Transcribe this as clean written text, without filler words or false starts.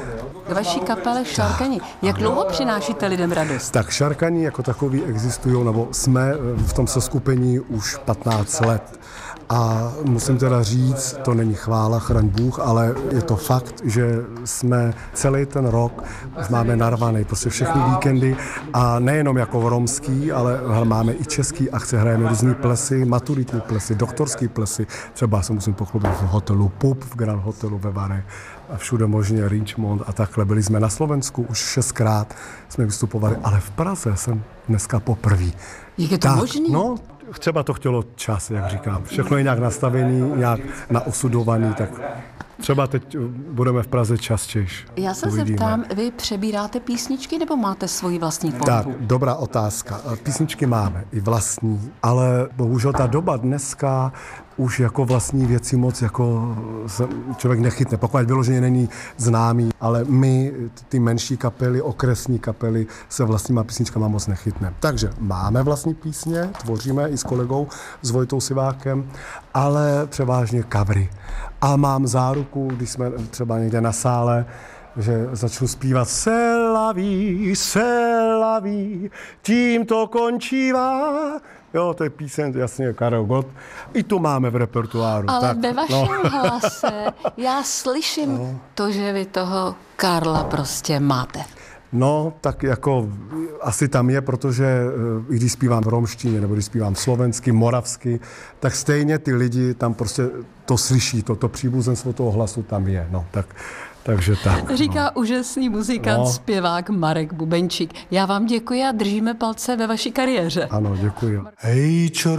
Ve vaší kapele Šarkani. Jak dlouho přinášíte lidem radost? Tak Šarkani jako takový existují, nebo jsme v tom seskupení už 15 let. A musím teda říct, to není chvála, chraň Bůh, ale je to fakt, že jsme celý ten rok už máme narvaný, prostě všechny víkendy a nejenom jako romský, ale máme i český akce, hrajeme různý plesy, maturitní plesy, doktorský plesy, třeba se musím pochlubit v hotelu Pup, v Grand Hotelu ve Varech a všude možně Richmond a takhle. Byli jsme na Slovensku už 6krát, jsme vystupovali, ale v Praze jsem dneska poprvé. Jak je to možný? No, třeba to chtělo čas, jak říkám. Všechno je nějak nastavený, nějak naosudovaný, tak třeba teď budeme v Praze častěji. Já se zeptám, vy přebíráte písničky nebo máte svoji vlastní tvorbu? Tak, dobrá otázka. Písničky máme i vlastní, ale bohužel ta doba dneska už jako vlastní věci moc jako člověk nechytne, pokud vyloženě není známý, ale my, ty menší kapely, okresní kapely, se vlastníma písničkama moc nechytne. Takže máme vlastní písně, tvoříme i s kolegou, s Vojtou Sivákem, ale převážně covery. A mám záruku, když jsme třeba někde na sále, že začnu zpívat Se laví, tím to končívá. Jo, to je píseň, jasně, Karel Gott. I tu máme v repertoáru. Ale tak, ve vašem hlase já slyším to, že vy toho Karla prostě máte. No, tak jako asi tam je, protože i když zpívám v romštině, nebo když zpívám slovensky, moravsky, tak stejně ty lidi tam prostě to slyší, to příbuzenstvo toho hlasu tam je. No, takže tak. Říká úžasný muzikant, zpěvák Marek Bubenčík. Já vám děkuji a držíme palce ve vaší kariéře. Ano, děkuji. Hej, čo